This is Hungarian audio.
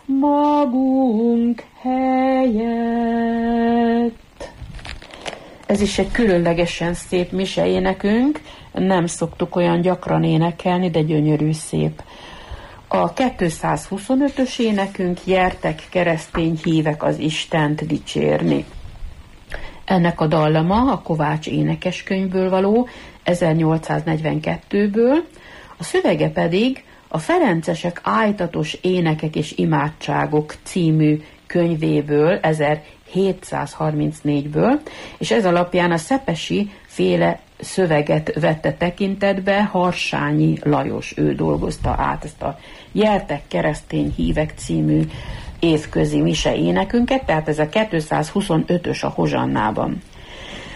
magunk helyett. Ez is egy különlegesen szép miseénekünk, nem szoktuk olyan gyakran énekelni, de gyönyörű szép. A 225-ös énekünk Gyertek, keresztény hívek az Istent dicsérni. Ennek a dallama a Kovács énekeskönyvből való, 1842-ből, a szövege pedig a Ferencesek ájtatos énekek és imádságok című könyvéből, 1734-ből, és ez alapján a szepesi féle szöveget vette tekintetbe Harsányi Lajos, ő dolgozta át ezt a Gyertek, keresztény hívek című évközi mise énekünket, tehát ez a 225-ös a hozsannában.